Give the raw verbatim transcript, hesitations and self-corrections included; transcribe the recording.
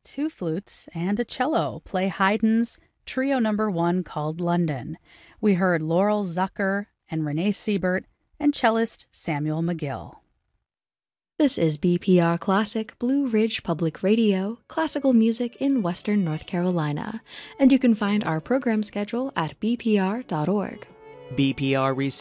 two flutes, and a cello play Haydn's Trio Number One called London. We heard Laurel Zucker and Renee Siebert and cellist Samuel McGill. This is B P R Classic, Blue Ridge Public Radio, classical music in Western North Carolina, and you can find our program schedule at b p r dot org. B P R